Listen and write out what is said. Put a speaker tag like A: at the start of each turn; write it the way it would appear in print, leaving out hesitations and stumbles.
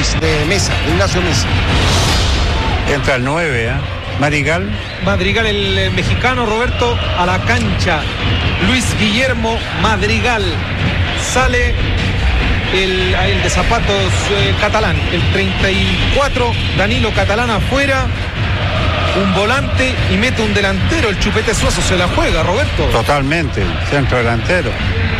A: de Mesa, Ignacio Mesa.
B: Entra el 9, Madrigal.
C: Madrigal, el mexicano, Roberto, a la cancha. Luis Guillermo Madrigal. Sale el de zapatos Catalán. El 34, Danilo Catalán afuera. Un volante y mete un delantero. El Chupete Suazo se la juega, Roberto.
B: Totalmente, centro delantero.